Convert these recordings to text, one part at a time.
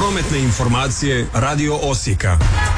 Prometne informacije Radio Osijeka.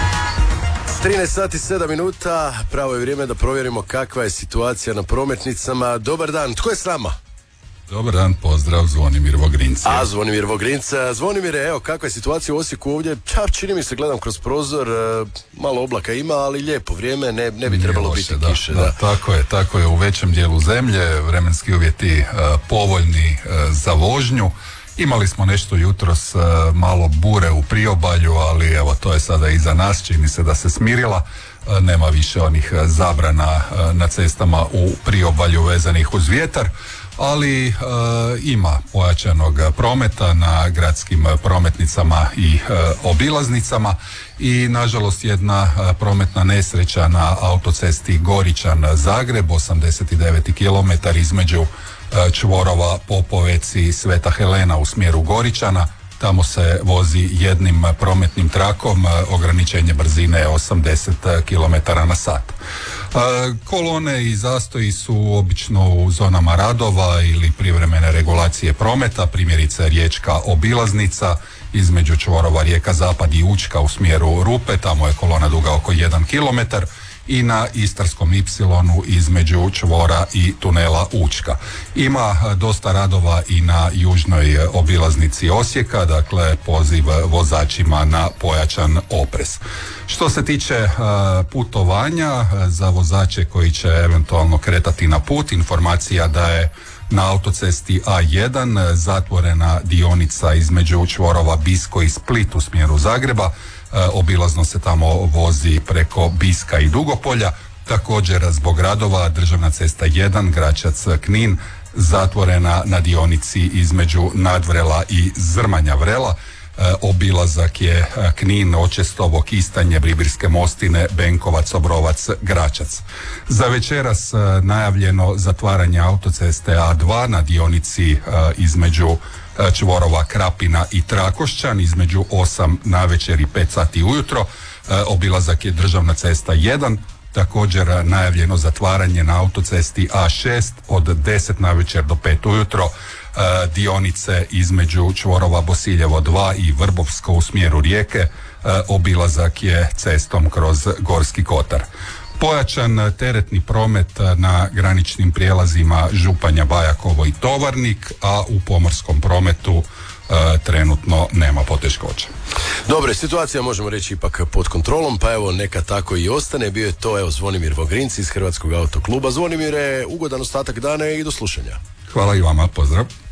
13 sati 7 minuta, pravo je vrijeme da provjerimo kakva je situacija na prometnicama. Dobar dan, tko je s nama? Dobar dan, pozdrav, Zvonimir Vogrinci. Zvonimir Vogrinca. Zvonimire, evo, kakva je situacija u Osijeku ovdje? Čini mi se, gledam kroz prozor, malo oblaka ima, ali lijepo vrijeme, ne bi trebalo loše, biti kiše. Da, tako je, u većem dijelu zemlje, vremenski uvjeti povoljni za vožnju. Imali smo nešto jutros, malo bure u priobalju, ali evo, to je sada iza nas, čini se da se smirila. Nema više onih zabrana na cestama u priobalju vezanih uz vjetar, ali ima pojačanog prometa na gradskim prometnicama i obilaznicama i nažalost jedna prometna nesreća na autocesti Goričan-Zagreb, 89 km između čvorova Popovec i Sveta Helena u smjeru Goričana. Tamo se vozi jednim prometnim trakom, ograničenje brzine je 80 km na sat. Kolone i zastoji su obično u zonama radova ili privremene regulacije prometa, primjerice riječka obilaznica između čvorova Rijeka Zapad i Učka u smjeru Rupe, tamo je kolona duga oko 1 km, i na Istarskom Ipsilonu između čvora i tunela Učka. Ima dosta radova i na južnoj obilaznici Osijeka, dakle poziv vozačima na pojačan oprez. Što se tiče putovanja za vozače koji će eventualno kretati na put, informacija da je na autocesti A1 zatvorena dionica između čvorova Bisko i Split u smjeru Zagreba. Obilazno se tamo vozi preko Biska i Dugopolja. Također zbog radova državna cesta 1 Gračac-Knin zatvorena na dionici između Nadvrela i Zrmanja Vrela. Obilazak je Knin, Očestovo, Kistanje, Bribirske Mostine, Benkovac, Obrovac, Gračac. Za večeras najavljeno zatvaranje autoceste A2 na dionici između čvorova Krapina i Trakošćan između 8 navečer i 5 sati ujutro. Obilazak je državna cesta 1. Također najavljeno zatvaranje na autocesti A6 od 10 navečer do 5 ujutro. Dionice između čvorova Bosiljevo 2 i Vrbovsko u smjeru Rijeke. Obilazak je cestom kroz Gorski kotar. Pojačan teretni promet na graničnim prijelazima Županja, Bajakovo i Tovarnik, a u pomorskom prometu trenutno nema poteškoća. Dobro, situacija možemo reći ipak pod kontrolom, pa evo neka tako i ostane. Bio je to Zvonimir Vogrinci iz Hrvatskog autokluba. Zvonimire, ugodan ostatak dana i do slušanja. Hvala i vama, pozdrav.